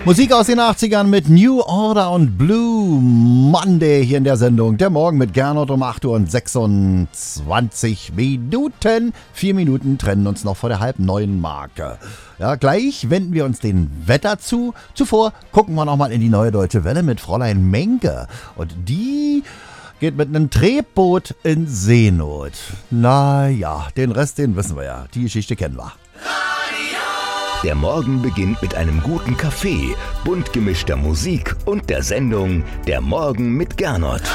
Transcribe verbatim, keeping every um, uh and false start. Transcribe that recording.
Musik aus den achtzigern mit New Order und Blue Monday hier in der Sendung. Der Morgen mit Gernot um acht Uhr und sechsundzwanzig Minuten. Vier Minuten trennen uns noch vor der halb neuen Marke. Ja, gleich wenden wir uns dem Wetter zu. Zuvor gucken wir nochmal in die Neue Deutsche Welle mit Fräulein Menke. Und die geht mit einem Tretboot in Seenot. Naja, den Rest, den wissen wir ja. Die Geschichte kennen wir. Der Morgen beginnt mit einem guten Kaffee, bunt gemischter Musik und der Sendung Der Morgen mit Gernot.